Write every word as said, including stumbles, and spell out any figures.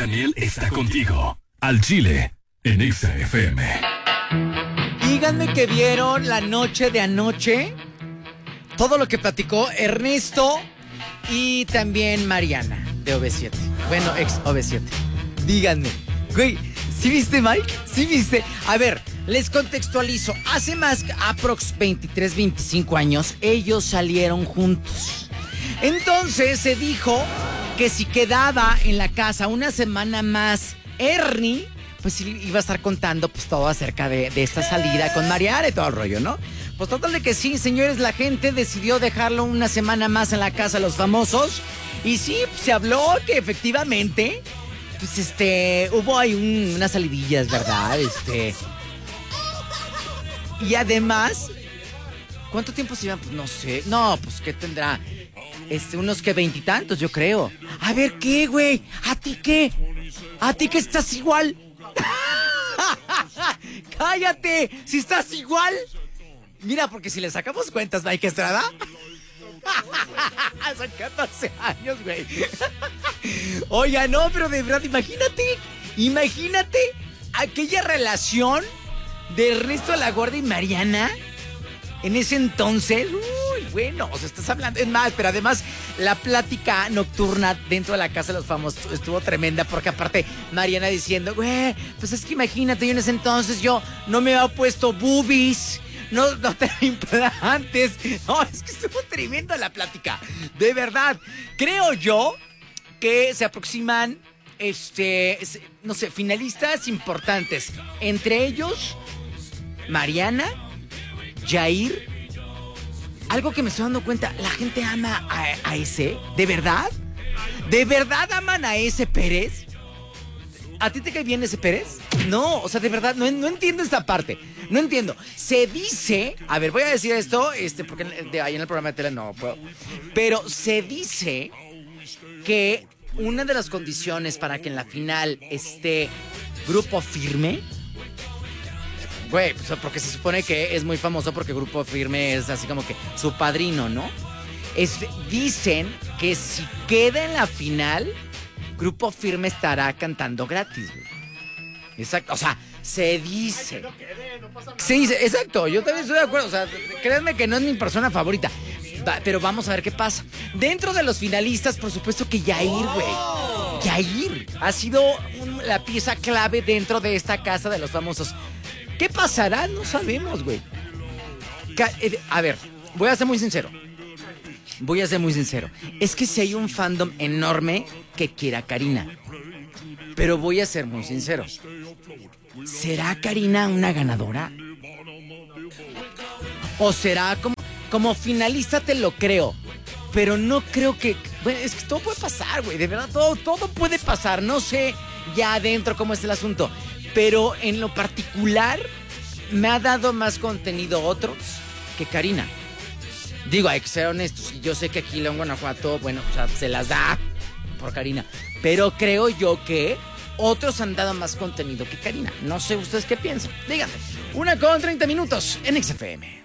Daniel está contigo. Al Chile, en Exa F M. Díganme que vieron la noche de anoche. Todo lo que platicó Ernesto y también Mariana, de O V siete. Bueno, ex O V siete. Díganme. Güey, ¿sí viste, Mike? ¿Sí viste? A ver, les contextualizo. Hace más aprox veintitrés, veinticinco años, ellos salieron juntos. Entonces se dijo que si quedaba en la casa una semana más Ernie, pues iba a estar contando pues todo acerca de, de esta salida con Mariana y todo el rollo, ¿no? Pues total de que sí, señores, la gente decidió dejarlo una semana más en la casa de los famosos. Y sí, pues, se habló que efectivamente, pues este, hubo ahí un, unas salidillas, ¿verdad? Este. Y además, ¿cuánto tiempo se iban? Pues no sé. No, pues ¿qué tendrá? Este, unos que veintitantos, yo creo. A ver, ¿qué, güey? ¿A ti qué? ¿A ti que estás igual? ¡Cállate! ¡Si estás igual! Mira, porque si le sacamos cuentas, Mike Estrada. Son catorce años, güey. Oiga, no, pero de verdad, imagínate. Imagínate aquella relación de Ernesto de la Guardia y Mariana. En ese entonces, uy, bueno, o sea, estás hablando, es más, pero además la plática nocturna dentro de la casa de los famosos estuvo tremenda, porque aparte Mariana diciendo, güey, pues es que imagínate, yo en ese entonces yo no me había puesto boobies, no, no tenía implantes, no, es que estuvo tremenda la plática, de verdad. Creo yo que se aproximan, este, no sé, finalistas importantes, entre ellos, Mariana, Yair. Algo que me estoy dando cuenta, la gente ama a, a ese, ¿de verdad? ¿De verdad aman a ese Pérez? ¿A ti te cae bien ese Pérez? No, o sea, de verdad, no, no entiendo esta parte, no entiendo. Se dice, a ver, voy a decir esto, este, porque de ahí en el programa de tele no puedo, pero se dice que una de las condiciones para que en la final esté Grupo Firme, güey, pues porque se supone que es muy famoso porque Grupo Firme es así como que su padrino, ¿no? Es, dicen que si queda en la final, Grupo Firme estará cantando gratis, güey. Exacto, o sea, se dice. Ay, que no quede, no pasa nada. Se dice, exacto, yo también estoy de acuerdo, o sea, créanme que no es mi persona favorita, va, pero vamos a ver qué pasa. Dentro de los finalistas, por supuesto que Yair, güey. Oh. Yair ha sido un, la pieza clave dentro de esta casa de los famosos. ¿Qué pasará? No sabemos, güey. A ver, voy a ser muy sincero. Voy a ser muy sincero. Es que si hay un fandom enorme que quiera a Karina. Pero voy a ser muy sincero. ¿Será Karina una ganadora? ¿O será como, como finalista? Te lo creo. Pero no creo que... Bueno, es que todo puede pasar, güey. De verdad, todo, todo puede pasar. No sé ya adentro cómo es el asunto. Pero en lo particular, me ha dado más contenido otros que Karina. Digo, hay que ser honestos. Yo sé que aquí León, Guanajuato, bueno, o sea, se las da por Karina. Pero creo yo que otros han dado más contenido que Karina. No sé ustedes qué piensan. Díganme. Una con treinta minutos en X F M.